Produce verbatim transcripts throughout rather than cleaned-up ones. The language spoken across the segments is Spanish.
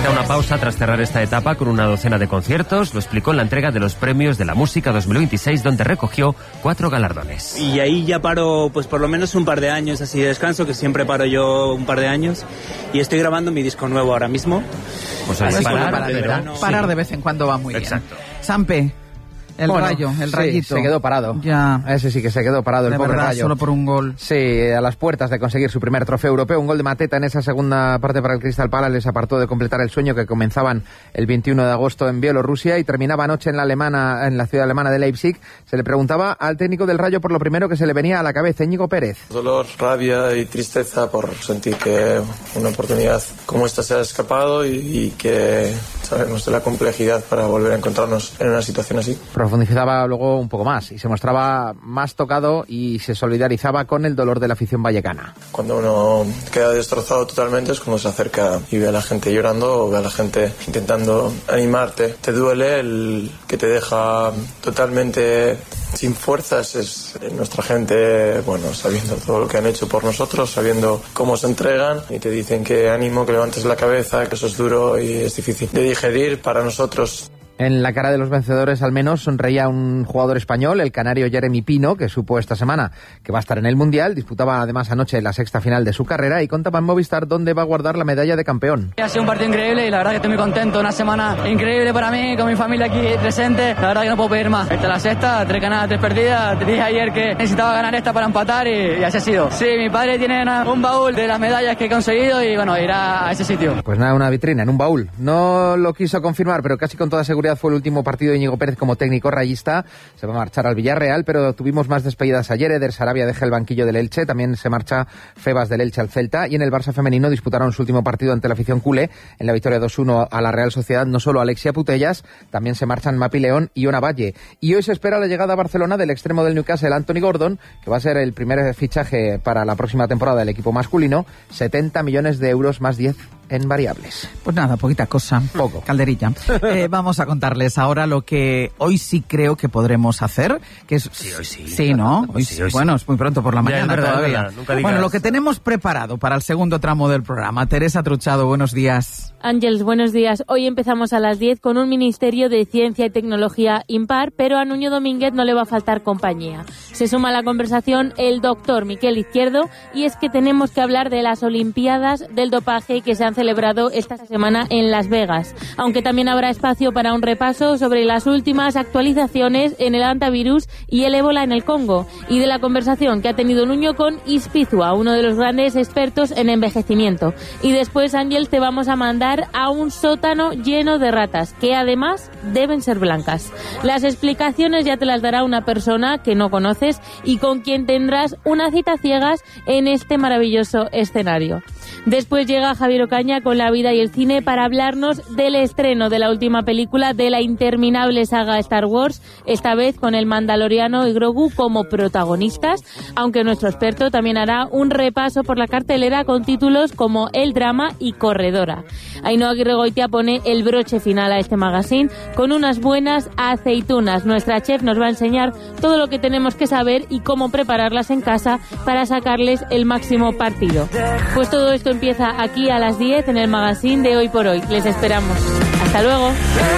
Da una pausa tras cerrar esta etapa con una docena de conciertos. Lo explicó en la entrega de los premios de la música dos mil veintiséis, donde recogió cuatro galardones. Y ahí ya paro, pues por lo menos un par de años así de descanso, que siempre paro yo un par de años. Y estoy grabando mi disco nuevo ahora mismo. Pues hay que parar, parar, pero, verano, parar sí. de vez en cuando va muy Exacto. bien. Sampe. El bueno, Rayo, el sí, Rayito. se quedó parado. Ya. Ese sí que se quedó parado, el de pobre verdad, Rayo. Solo por un gol. Sí, a las puertas de conseguir su primer trofeo europeo. Un gol de Mateta en esa segunda parte para el Crystal Palace les apartó de completar el sueño que comenzaban el veintiuno de agosto en Bielorrusia y terminaba anoche en la alemana, en la ciudad alemana de Leipzig. Se le preguntaba al técnico del Rayo por lo primero que se le venía a la cabeza, Íñigo Pérez. Dolor, rabia y tristeza por sentir que una oportunidad como esta se ha escapado y, y que sabemos de la complejidad para volver a encontrarnos en una situación así. Profundizaba luego un poco más y se mostraba más tocado y se solidarizaba con el dolor de la afición vallecana. Cuando uno queda destrozado totalmente es cuando se acerca y ve a la gente llorando o ve a la gente intentando animarte. Te duele el que te deja totalmente sin fuerzas. Es nuestra gente, bueno, sabiendo todo lo que han hecho por nosotros, sabiendo cómo se entregan y te dicen que ánimo, que levantes la cabeza, que eso es duro y es difícil de digerir para nosotros. En la cara de los vencedores al menos sonreía un jugador español, el canario Jeremy Pino, que supo esta semana que va a estar en el Mundial. Disputaba además anoche la sexta final de su carrera y contaba en Movistar dónde va a guardar la medalla de campeón. Ha sido un partido increíble y la verdad que estoy muy contento. Una semana increíble para mí, con mi familia aquí presente. La verdad que no puedo pedir más. Esta es la sexta, tres ganadas, tres perdidas. Te dije ayer que necesitaba ganar esta para empatar y, y así ha sido. Sí, mi padre tiene una, un baúl de las medallas que he conseguido y bueno, irá a ese sitio. Pues nada, una vitrina en un baúl. No lo quiso confirmar, pero casi con toda seguridad fue el último partido de Íñigo Pérez como técnico rayista. Se va a marchar al Villarreal, pero tuvimos más despedidas ayer. Eder Sarabia deja el banquillo del Elche, también se marcha Febas del Elche al Celta, y en el Barça femenino disputaron su último partido ante la afición culé en la victoria dos uno a la Real Sociedad. No solo Alexia Putellas, también se marchan Mapi León y Ona Valle. Y hoy se espera la llegada a Barcelona del extremo del Newcastle, Anthony Gordon, que va a ser el primer fichaje para la próxima temporada del equipo masculino. setenta millones de euros más diez en variables. Pues nada, poquita cosa. Poco. Calderilla. eh, vamos a contarles ahora lo que hoy sí creo que podremos hacer, que es... Sí, hoy sí. Sí, ¿no? Hoy sí, sí. hoy Bueno, sí. es muy pronto por la mañana ya, es verdad, todavía. Verdad, nunca digas... Bueno, lo que tenemos preparado para el segundo tramo del programa. Teresa Truchado, buenos días. Ángels, buenos días. Hoy empezamos a las diez con un Ministerio de Ciencia y Tecnología impar, pero a Nuño Domínguez no le va a faltar compañía. Se suma a la conversación el doctor Miquel Izquierdo, y es que tenemos que hablar de las Olimpiadas del dopaje que se han celebrado esta semana en Las Vegas, aunque también habrá espacio para un repaso sobre las últimas actualizaciones en el antivirus y el ébola en el Congo, y de la conversación que ha tenido Nuño con Ispizua, uno de los grandes expertos en envejecimiento. Y después, Ángel, te vamos a mandar a un sótano lleno de ratas, que además deben ser blancas. Las explicaciones ya te las dará una persona que no conoces y con quien tendrás una cita ciegas en este maravilloso escenario. Después llega Javier Ocaña con La vida y el cine para hablarnos del estreno de la última película de la interminable saga Star Wars, esta vez con el Mandaloriano y Grogu como protagonistas, aunque nuestro experto también hará un repaso por la cartelera con títulos como El drama y Corredora. Ainhoa Aguirregoitia pone el broche final a este magazine con unas buenas aceitunas. Nuestra chef nos va a enseñar todo lo que tenemos que saber y cómo prepararlas en casa para sacarles el máximo partido. Pues todo esto empieza aquí a las diez en el magazine de Hoy por Hoy. Les esperamos. Hasta luego.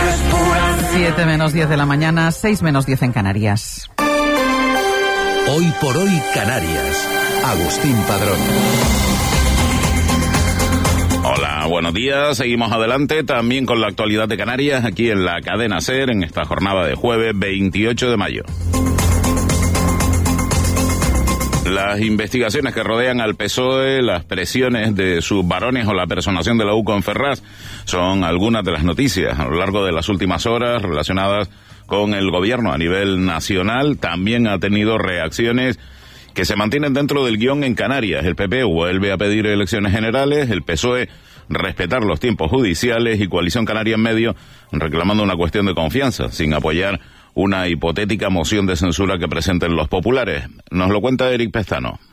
siete menos diez de la mañana, seis menos diez en Canarias. Hoy por Hoy Canarias. Agustín Padrón. Hola, buenos días. Seguimos adelante también con la actualidad de Canarias aquí en la cadena SER en esta jornada de jueves veintiocho de mayo. Las investigaciones que rodean al P S O E, las presiones de sus varones o la personación de la U con Ferraz son algunas de las noticias a lo largo de las últimas horas relacionadas con el gobierno a nivel nacional. También ha tenido reacciones que se mantienen dentro del guión en Canarias. El P P vuelve a pedir elecciones generales, el P S O E respetar los tiempos judiciales y Coalición Canaria en medio reclamando una cuestión de confianza, sin apoyar una hipotética moción de censura que presenten los populares. Nos lo cuenta Eric Pestano.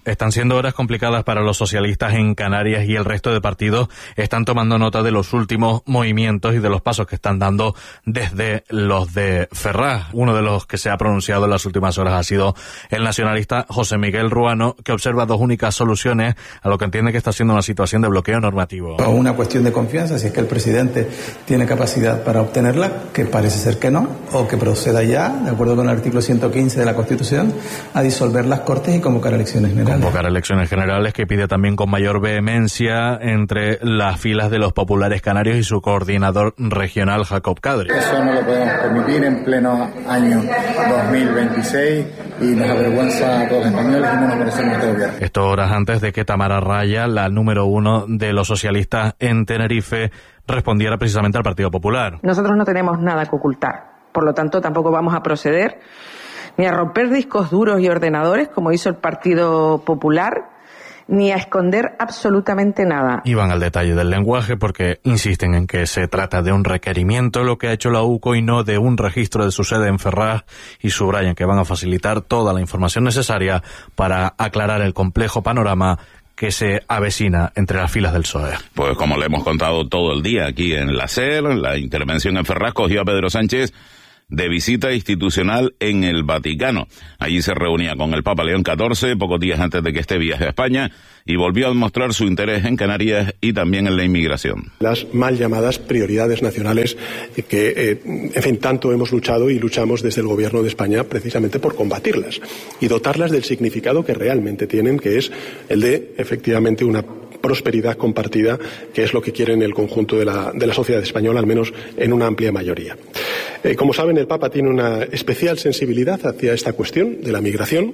Están siendo horas complicadas para los socialistas en Canarias y el resto de partidos están tomando nota de los últimos movimientos y de los pasos que están dando desde los de Ferraz. Uno de los que se ha pronunciado en las últimas horas ha sido el nacionalista José Miguel Ruano, que observa dos únicas soluciones a lo que entiende que está siendo una situación de bloqueo normativo. O una cuestión de confianza, si es que el presidente tiene capacidad para obtenerla, que parece ser que no, o que proceda ya, de acuerdo con el artículo ciento quince de la Constitución, a disolver las Cortes y convocar elecciones generales. Convocar elecciones generales, que pide también con mayor vehemencia entre las filas de los populares canarios y su coordinador regional, Jacob Cadre. Eso no lo podemos permitir en pleno año dos mil veintiséis y nos avergüenza a todos los españoles y no nos merecemos este gobierno. Esto horas antes de que Tamara Raya, la número uno de los socialistas en Tenerife, respondiera precisamente al Partido Popular. Nosotros no tenemos nada que ocultar, por lo tanto tampoco vamos a proceder ni a romper discos duros y ordenadores, como hizo el Partido Popular, ni a esconder absolutamente nada. Y van al detalle del lenguaje porque insisten en que se trata de un requerimiento, lo que ha hecho la U C O, y no de un registro de su sede en Ferraz, y subrayan que van a facilitar toda la información necesaria para aclarar el complejo panorama que se avecina entre las filas del P S O E. Pues como le hemos contado todo el día aquí en la SER, la intervención en Ferraz cogió a Pedro Sánchez de visita institucional en el Vaticano. Allí se reunía con el Papa León catorce, pocos días antes de que este viaje a España, y volvió a mostrar su interés en Canarias y también en la inmigración. Las mal llamadas prioridades nacionales que, eh, en fin, tanto hemos luchado y luchamos desde el Gobierno de España precisamente por combatirlas y dotarlas del significado que realmente tienen, que es el de, efectivamente, una prosperidad compartida, que es lo que quieren el conjunto de la, de la sociedad española, al menos en una amplia mayoría. Eh, como saben, el Papa tiene una especial sensibilidad hacia esta cuestión de la migración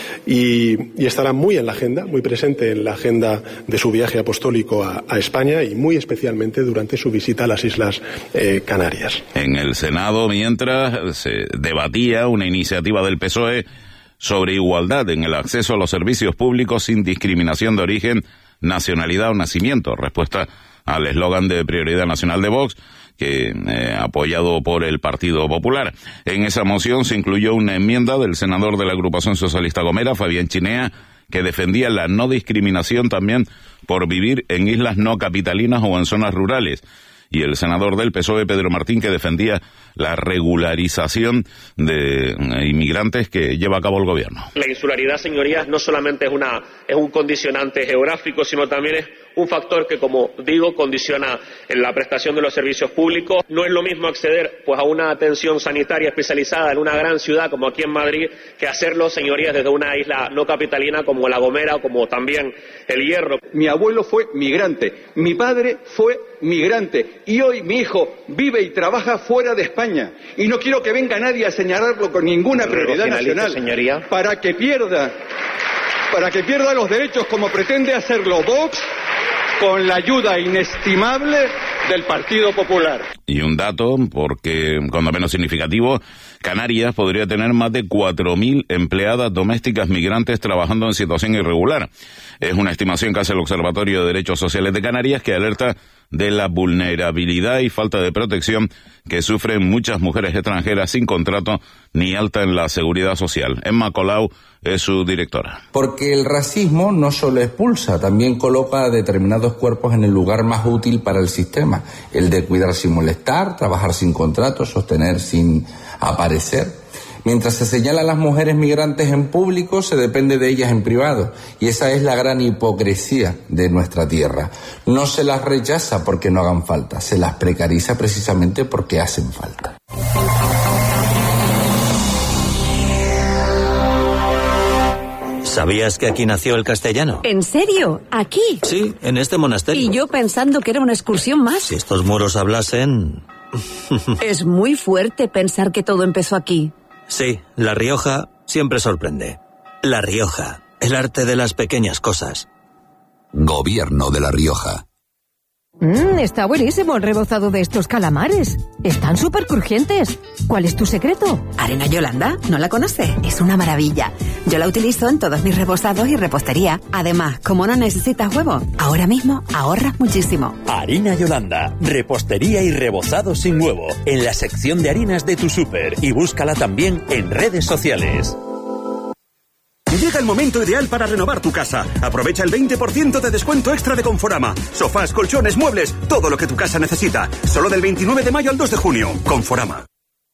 y, y estará muy en la agenda, muy presente en la agenda de su viaje apostólico a, a España y muy especialmente durante su visita a las Islas eh, Canarias. En el Senado, mientras se debatía una iniciativa del P S O E sobre igualdad en el acceso a los servicios públicos sin discriminación de origen, nacionalidad o nacimiento, respuesta al eslogan de prioridad nacional de Vox, que eh, apoyado por el Partido Popular. En esa moción se incluyó una enmienda del senador de la agrupación socialista Gomera, Fabián Chinea, que defendía la no discriminación también por vivir en islas no capitalinas o en zonas rurales, y el senador del P S O E, Pedro Martín, que defendía la regularización de inmigrantes que lleva a cabo el gobierno. La insularidad, señorías, no solamente es una es un condicionante geográfico, sino también es un factor que, como digo, condiciona en la prestación de los servicios públicos. No es lo mismo acceder pues a una atención sanitaria especializada en una gran ciudad como aquí en Madrid que hacerlo, señorías, desde una isla no capitalina como La Gomera o como también El Hierro. Mi abuelo fue migrante, mi padre fue migrante y hoy mi hijo vive y trabaja fuera de España y no quiero que venga nadie a señalarlo con ninguna prioridad nacional, señoría, para que pierda para que pierda los derechos como pretende hacerlo Vox con la ayuda inestimable del Partido Popular. Y un dato, porque cuando menos significativo, Canarias podría tener más de cuatro mil empleadas domésticas migrantes trabajando en situación irregular. Es una estimación que hace el Observatorio de Derechos Sociales de Canarias, que alerta de la vulnerabilidad y falta de protección que sufren muchas mujeres extranjeras sin contrato ni alta en la seguridad social. Emma Colau es su directora. Porque el racismo no solo expulsa, también coloca a determinados cuerpos en el lugar más útil para el sistema, el de cuidar sin molestar, trabajar sin contrato, sostener sin aparecer. Mientras se señala a las mujeres migrantes en público, se depende de ellas en privado. Y esa es la gran hipocresía de nuestra tierra. No se las rechaza porque no hagan falta, se las precariza precisamente porque hacen falta. ¿Sabías que aquí nació el castellano? ¿En serio? ¿Aquí? Sí, en este monasterio. Y yo pensando que era una excursión más. Si estos muros hablasen... Es muy fuerte pensar que todo empezó aquí. Sí, La Rioja siempre sorprende. La Rioja, el arte de las pequeñas cosas. Gobierno de La Rioja. Mmm, está buenísimo el rebozado de estos calamares. Están súper crujientes. ¿Cuál es tu secreto? Arena Yolanda, ¿no la conoce? Es una maravilla. Yo la utilizo en todos mis rebozados y repostería. Además, como no necesitas huevo, ahora mismo ahorras muchísimo. Harina Yolanda, repostería y rebozado sin huevo, en la sección de harinas de tu súper. Y búscala también en redes sociales. Llega el momento ideal para renovar tu casa. Aprovecha el veinte por ciento de descuento extra de Conforama. Sofás, colchones, muebles, todo lo que tu casa necesita. Solo del veintinueve de mayo al dos de junio. Conforama.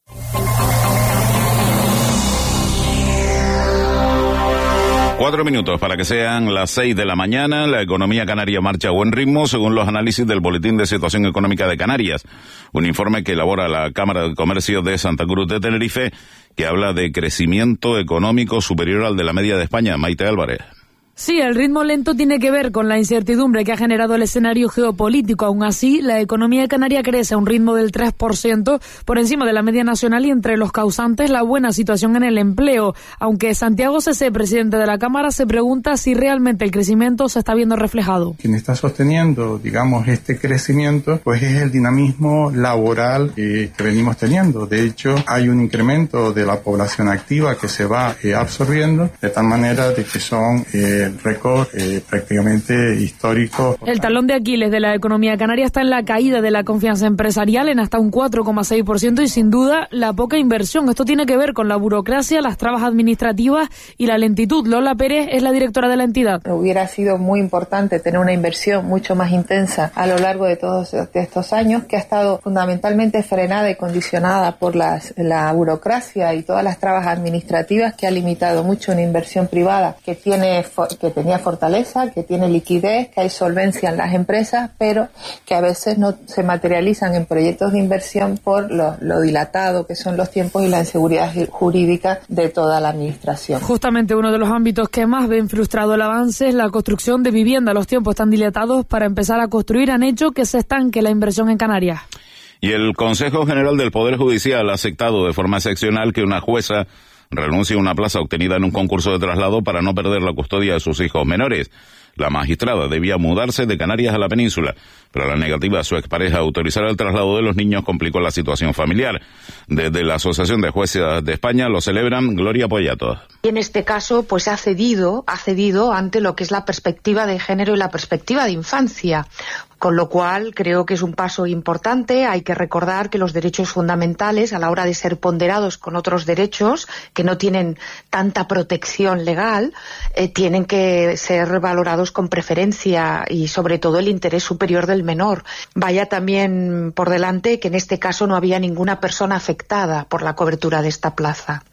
Cuatro minutos para que sean las seis de la mañana. La economía canaria marcha a buen ritmo según los análisis del Boletín de Situación Económica de Canarias, un informe que elabora la Cámara de Comercio de Santa Cruz de Tenerife, que habla de crecimiento económico superior al de la media de España. Maite Álvarez. Sí, el ritmo lento tiene que ver con la incertidumbre que ha generado el escenario geopolítico. Aún así, la economía canaria crece a un ritmo del tres por ciento, por encima de la media nacional, y entre los causantes la buena situación en el empleo. Aunque Santiago Cesé, presidente de la Cámara, se pregunta si realmente el crecimiento se está viendo reflejado. Quien está sosteniendo, digamos, este crecimiento, pues es el dinamismo laboral eh, que venimos teniendo. De hecho, hay un incremento de la población activa que se va eh, absorbiendo, de tal manera de que son eh, récord eh, prácticamente histórico. El talón de Aquiles de la economía canaria está en la caída de la confianza empresarial en hasta un cuatro coma seis por ciento y sin duda la poca inversión. Esto tiene que ver con la burocracia, las trabas administrativas y la lentitud. Lola Pérez es la directora de la entidad. Hubiera sido muy importante tener una inversión mucho más intensa a lo largo de todos estos años, que ha estado fundamentalmente frenada y condicionada por las, la burocracia y todas las trabas administrativas, que ha limitado mucho una inversión privada que tiene que tenía fortaleza, que tiene liquidez, que hay solvencia en las empresas, pero que a veces no se materializan en proyectos de inversión por lo, lo dilatado que son los tiempos y la inseguridad jurídica de toda la administración. Justamente uno de los ámbitos que más ven frustrado el avance es la construcción de vivienda. Los tiempos tan dilatados para empezar a construir han hecho que se estanque la inversión en Canarias. Y el Consejo General del Poder Judicial ha aceptado de forma excepcional que una jueza renuncie a una plaza obtenida en un concurso de traslado para no perder la custodia de sus hijos menores. La magistrada debía mudarse de Canarias a la península, pero la negativa de su expareja a autorizar el traslado de los niños complicó la situación familiar. Desde la Asociación de Jueces de España lo celebran. Gloria Poyato. Y en este caso, pues ha cedido, ha cedido ante lo que es la perspectiva de género y la perspectiva de infancia. Con lo cual, creo que es un paso importante. Hay que recordar que los derechos fundamentales, a la hora de ser ponderados con otros derechos que no tienen tanta protección legal, eh, tienen que ser valorados con preferencia y, sobre todo, el interés superior del menor. Vaya también por delante que en este caso no había ninguna persona afectada por la cobertura de esta plaza.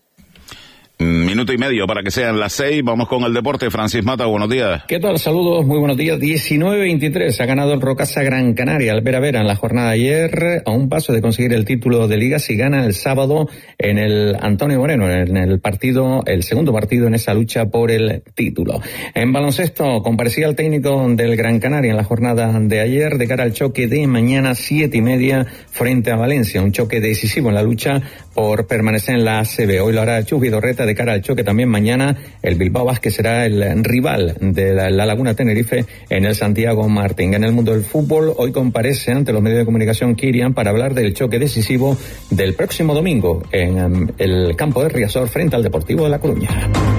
Minuto y medio para que sean las seis. Vamos con el deporte. Francis Mata, buenos días. ¿Qué tal? Saludos, muy buenos días. diecinueve veintitrés ha ganado el Rocasa Gran Canaria al Vera Vera en la jornada de ayer, a un paso de conseguir el título de Liga si gana el sábado en el Antonio Moreno, en el partido, el segundo partido en esa lucha por el título. En baloncesto, comparecía el técnico del Gran Canaria en la jornada de ayer de cara al choque de mañana siete y media frente a Valencia, un choque decisivo en la lucha por permanecer en la A C B. Hoy lo hará Chus Vidorreta de cara al choque también mañana. El Bilbao Basket será el rival de la, la Laguna Tenerife en el Santiago Martín. En el mundo del fútbol, hoy comparece ante los medios de comunicación Kirian para hablar del choque decisivo del próximo domingo en um, el campo de Riazor frente al Deportivo de La Coruña.